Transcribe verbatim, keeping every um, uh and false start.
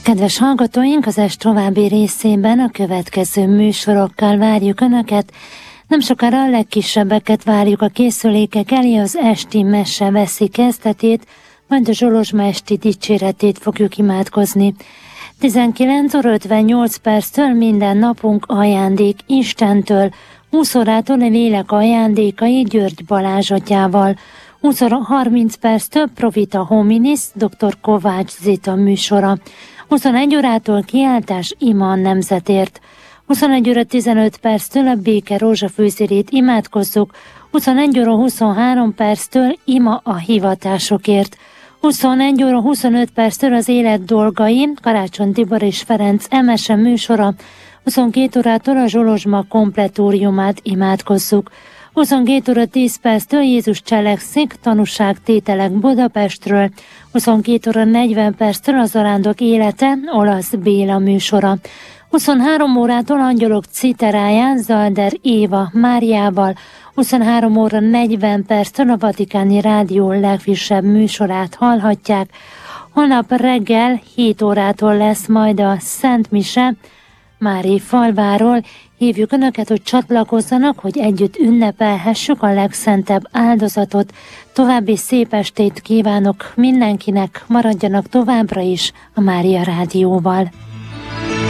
Kedves hallgatóink, az est további részében a következő műsorokkal várjuk Önöket. Nem sokára a legkisebbeket várjuk a készülékek elé, az esti mese veszi kezdetét, majd a Zsolozsma esti dicséretét fogjuk imádkozni. tizenkilenc óra ötvennyolc perctől minden napunk ajándék Istentől, húsz órától a lélek ajándékai György Balázs atyával. húsz óra harminc perctől Provita Hominis, dr. Kovács Zita műsora. huszonegy órától kiáltás ima a nemzetért. huszonegy óra tizenöt perctől a béke rózsafűzérét imádkozzuk. huszonegy óra huszonhárom perctől ima a hivatásokért. huszonegy óra huszonöt perctől az élet dolgai, Karácsony Tibor és Ferenc Emese műsora. huszonkét órától a Zsolozsma kompletóriumát imádkozzuk. huszonkét óra tíz perctől Jézus cselekszik, tanúságtételek Budapestről. huszonkét óra negyven perctől a Zarándok élete, Olasz Béla műsora. huszonhárom órától Angyalok citeráján Zalder Éva Máriával. huszonhárom óra negyven perctől a Vatikáni Rádió legfrissebb műsorát hallhatják. Holnap reggel hét órától lesz majd a Szent Mise Mári falváról. Hívjuk Önöket, hogy csatlakozzanak, hogy együtt ünnepelhessük a legszentebb áldozatot. További szép estét kívánok mindenkinek, maradjanak továbbra is a Mária Rádióval.